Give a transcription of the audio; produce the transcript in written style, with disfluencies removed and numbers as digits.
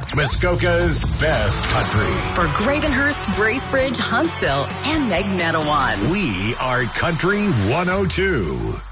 Muskoka's best country. For Gravenhurst, Bracebridge, Huntsville, and Magnetowan. We are Country 102.